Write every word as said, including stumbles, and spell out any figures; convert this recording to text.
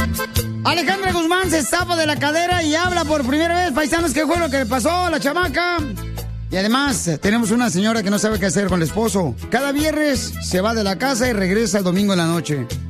Alejandra Guzmán se zapa de la cadera y habla por primera vez. Paisanos, ¿qué fue lo que le pasó a la chamaca? Y además, tenemos una señora que no sabe qué hacer con el esposo. Cada viernes se va de la casa y regresa el domingo en la noche.